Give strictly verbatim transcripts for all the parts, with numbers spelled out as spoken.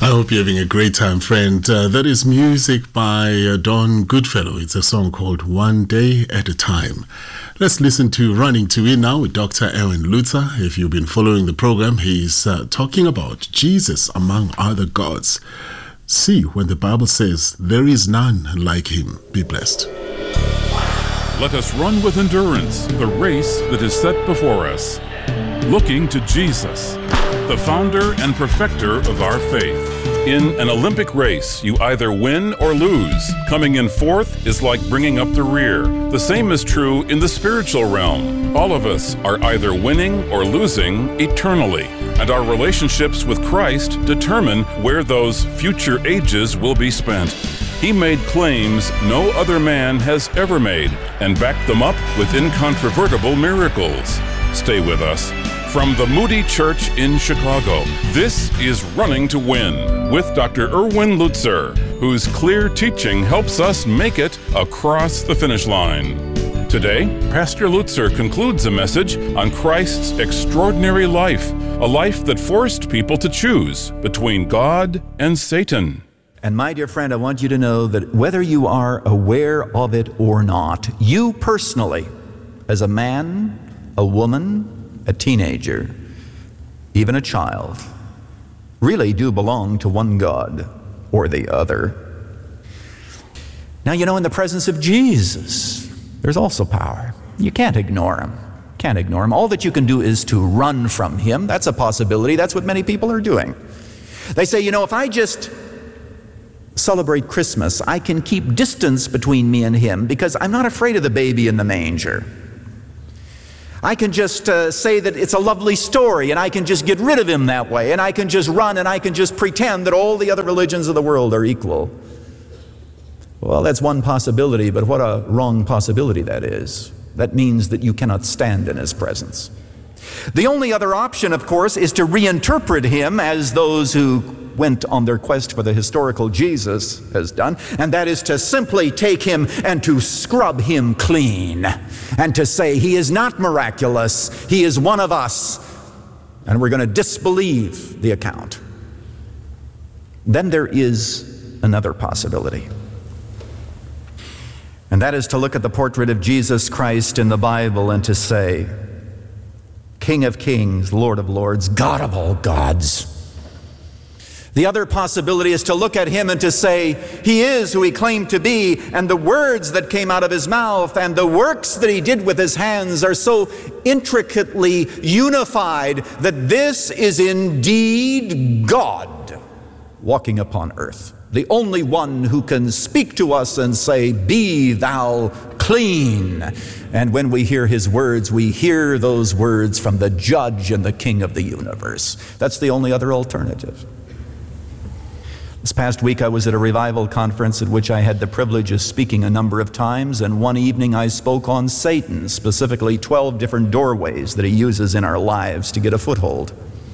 I hope you're having a great time, friend. Uh, that is music by uh, Don Goodfellow. It's a song called One Day at a Time. Let's listen to Running to Win now with Doctor Erwin Lutzer. If you've been following the program, he's uh, talking about Jesus among other gods. See, when the Bible says there is none like him. Be blessed. Let us run with endurance the race that is set before us, looking to Jesus, the founder and perfecter of our faith. In an Olympic race, you either win or lose. Coming in fourth is like bringing up the rear. The same is true in the spiritual realm. All of us are either winning or losing eternally, and our relationships with Christ determine where those future ages will be spent. He made claims no other man has ever made and backed them up with incontrovertible miracles. Stay with us. From the Moody Church in Chicago, this is Running to Win with Doctor Erwin Lutzer, whose clear teaching helps us make it across the finish line. Today, Pastor Lutzer concludes a message on Christ's extraordinary life, a life that forced people to choose between God and Satan. And my dear friend, I want you to know that whether you are aware of it or not, you personally, as a man, a woman, a teenager, even a child, really do belong to one God or the other. Now, you know, in the presence of Jesus, there's also power. You can't ignore him. Can't ignore him. All that you can do is to run from him. That's a possibility. That's what many people are doing. They say, you know, if I just celebrate Christmas, I can keep distance between me and him because I'm not afraid of the baby in the manger. I can just uh, say that it's a lovely story, and I can just get rid of him that way, and I can just run, and I can just pretend that all the other religions of the world are equal. Well, that's one possibility, but what a wrong possibility that is. That means that you cannot stand in his presence. The only other option, of course, is to reinterpret him as those who went on their quest for the historical Jesus has done, and that is to simply take him and to scrub him clean, and to say he is not miraculous, he is one of us, and we're going to disbelieve the account. Then there is another possibility, and that is to look at the portrait of Jesus Christ in the Bible and to say, King of kings, Lord of lords, God of all gods. The other possibility is to look at him and to say, he is who he claimed to be, and the words that came out of his mouth and the works that he did with his hands are so intricately unified that this is indeed God walking upon earth. The only one who can speak to us and say, be thou clean. And when we hear his words, we hear those words from the judge and the king of the universe. That's the only other alternative. This past week I was at a revival conference at which I had the privilege of speaking a number of times, and one evening I spoke on Satan, specifically twelve different doorways that he uses in our lives to get a foothold.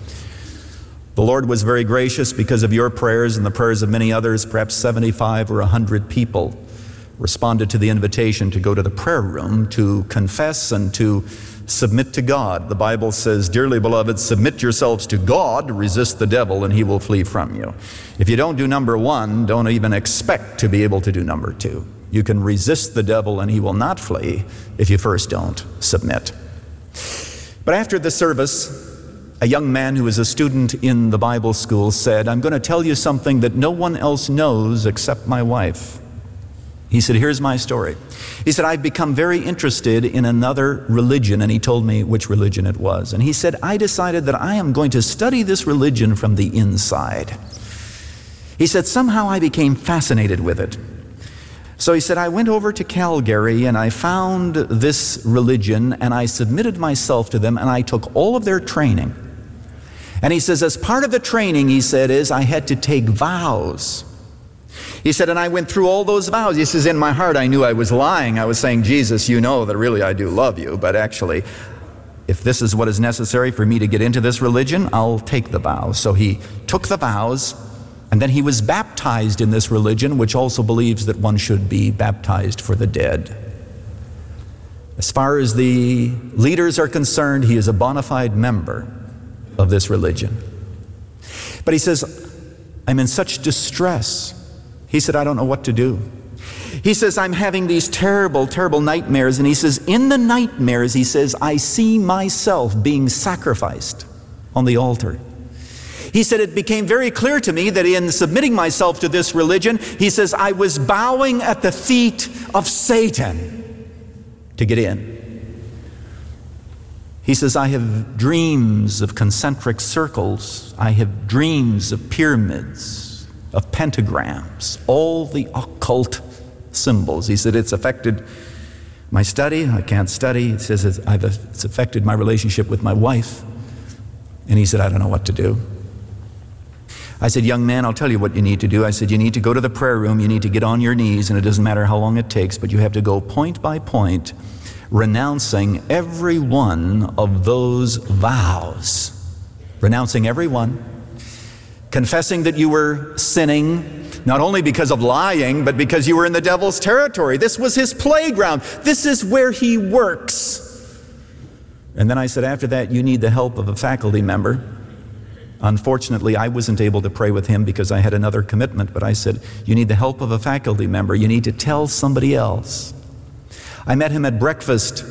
The Lord was very gracious because of your prayers and the prayers of many others. Perhaps seventy-five or one hundred people responded to the invitation to go to the prayer room to confess and to submit to God. The Bible says, dearly beloved, submit yourselves to God, resist the devil, and he will flee from you. If you don't do number one, don't even expect to be able to do number two. You can resist the devil and he will not flee if you first don't submit. But after the service, a young man who was a student in the Bible school said, I'm going to tell you something that no one else knows except my wife. He said, here's my story. He said, I've become very interested in another religion, and he told me which religion it was. And he said, I decided that I am going to study this religion from the inside. He said, somehow I became fascinated with it. So he said, I went over to Calgary and I found this religion and I submitted myself to them and I took all of their training. And he says, as part of the training, he said, is I had to take vows. He said, and I went through all those vows. He says, in my heart, I knew I was lying. I was saying, Jesus, you know that really I do love you. But actually, if this is what is necessary for me to get into this religion, I'll take the vows. So he took the vows, and then he was baptized in this religion, which also believes that one should be baptized for the dead. As far as the leaders are concerned, he is a bona fide member of this religion. But he says, I'm in such distress. He said, I don't know what to do. He says, I'm having these terrible, terrible nightmares. And he says, in the nightmares, he says, I see myself being sacrificed on the altar. He said, it became very clear to me that in submitting myself to this religion, he says, I was bowing at the feet of Satan to get in. He says, I have dreams of concentric circles. I have dreams of pyramids, of pentagrams, all the occult symbols. He said, it's affected my study. I can't study. He says, it's, I've, it's affected my relationship with my wife. And he said, I don't know what to do. I said, young man, I'll tell you what you need to do. I said, you need to go to the prayer room. You need to get on your knees, and it doesn't matter how long it takes, but you have to go point by point, renouncing every one of those vows. Renouncing every one. Confessing that you were sinning, not only because of lying, but because you were in the devil's territory. This was his playground. This is where he works. And then I said, after that, you need the help of a faculty member. Unfortunately, I wasn't able to pray with him because I had another commitment, but I said, you need the help of a faculty member. You need to tell somebody else. I met him at breakfast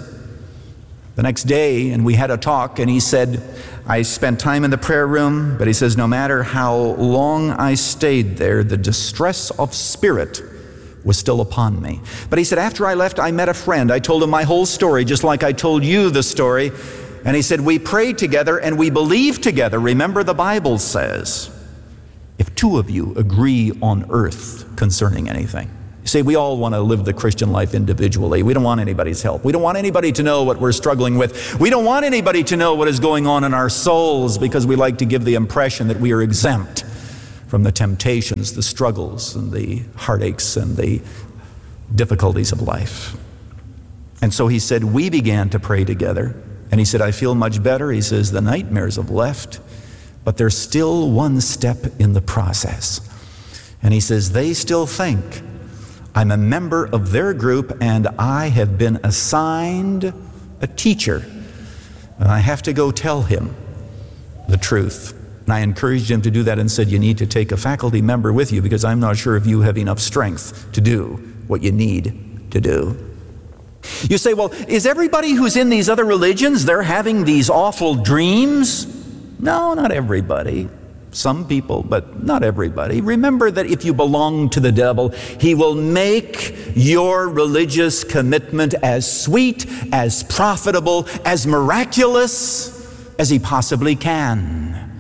the next day, and we had a talk, and he said, I spent time in the prayer room, but he says, no matter how long I stayed there, the distress of spirit was still upon me. But he said, after I left, I met a friend. I told him my whole story, just like I told you the story. And he said, we prayed together and we believed together. Remember, the Bible says, if two of you agree on earth concerning anything. You see, we all want to live the Christian life individually. We don't want anybody's help. We don't want anybody to know what we're struggling with. We don't want anybody to know what is going on in our souls, because we like to give the impression that we are exempt from the temptations, the struggles, and the heartaches, and the difficulties of life. And so he said, we began to pray together. And he said, I feel much better. He says, the nightmares have left, but there's still one step in the process. And he says, they still think I'm a member of their group, and I have been assigned a teacher. And I have to go tell him the truth. And I encouraged him to do that and said, you need to take a faculty member with you, because I'm not sure if you have enough strength to do what you need to do. You say, well, is everybody who's in these other religions, they're having these awful dreams? No, not everybody. Some people, but not everybody. Remember that if you belong to the devil, he will make your religious commitment as sweet, as profitable, as miraculous as he possibly can.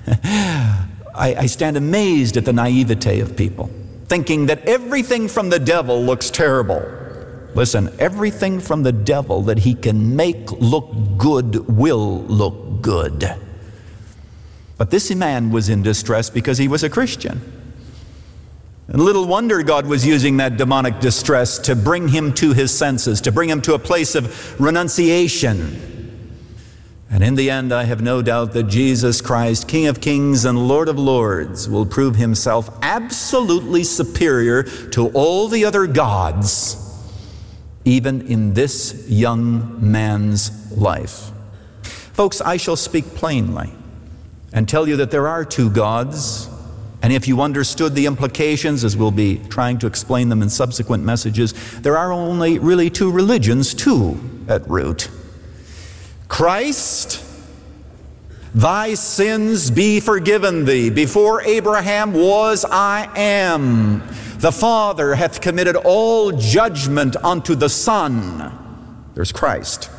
I, I stand amazed at the naivete of people, thinking that everything from the devil looks terrible. Listen, everything from the devil that he can make look good will look good. But this man was in distress because he was a Christian. And little wonder God was using that demonic distress to bring him to his senses, to bring him to a place of renunciation. And in the end, I have no doubt that Jesus Christ, King of Kings and Lord of Lords, will prove himself absolutely superior to all the other gods, even in this young man's life. Folks, I shall speak plainly and tell you that there are two gods, and if you understood the implications, as we'll be trying to explain them in subsequent messages, there are only really two religions, too, at root. Christ, thy sins be forgiven thee. Before Abraham was, I am. The Father hath committed all judgment unto the Son. There's Christ.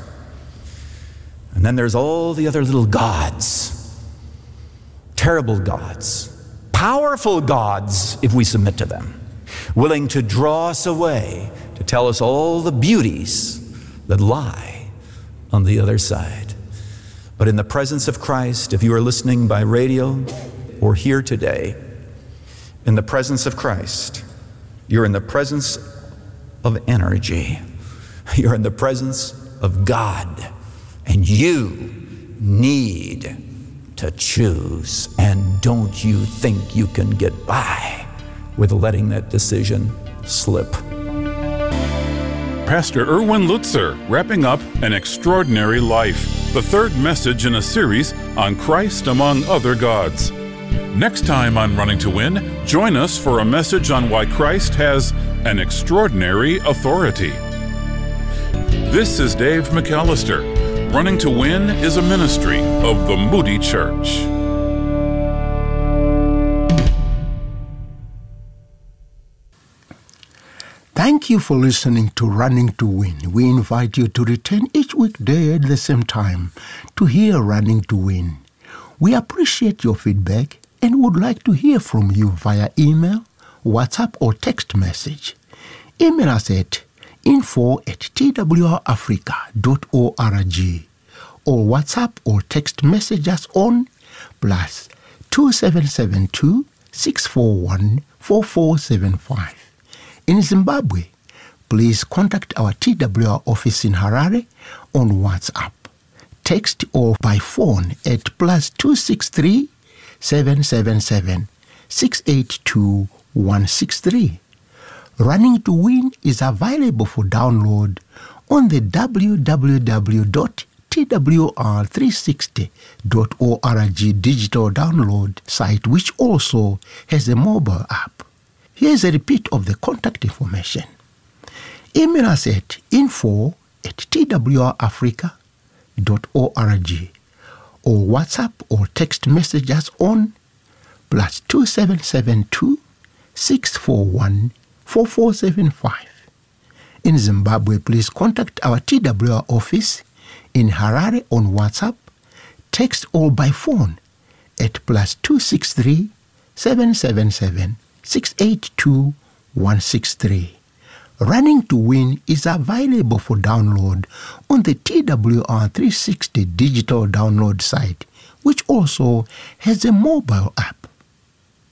And then there's all the other little gods. Terrible gods. Powerful gods, if we submit to them. Willing to draw us away, to tell us all the beauties that lie on the other side. But in the presence of Christ, if you are listening by radio or here today, in the presence of Christ, you're in the presence of energy. You're in the presence of God. And you need to choose. And don't you think you can get by with letting that decision slip. Pastor Erwin Lutzer, wrapping up An Extraordinary Life, the third message in a series on Christ among other gods. Next time on Running to Win, join us for a message on why Christ has an extraordinary authority. This is Dave McAllister. Running to Win is a ministry of the Moody Church. Thank you for listening to Running to Win. We invite you to return each weekday at the same time to hear Running to Win. We appreciate your feedback and would like to hear from you via email, WhatsApp, or text message. Email us at info at t w r africa dot org or WhatsApp or text message us on plus two seven seven two, six four one, four four seven five. In Zimbabwe, please contact our T W R office in Harare on WhatsApp, text or by phone at plus two six three, seven seven seven, six eight two, one six three. Running to Win is available for download on the w w w dot t w r three sixty dot org digital download site, which also has a mobile app. Here's a repeat of the contact information. Email us at info at t w r africa dot org or WhatsApp or text message us on plus two seven seven two, six four one, four four seven five. In Zimbabwe, please contact our T W R office in Harare on WhatsApp, text or by phone at plus two six three, seven seven seven, six eight two, one six three. Running to Win is available for download on the T W R three sixty digital download site, which also has a mobile app.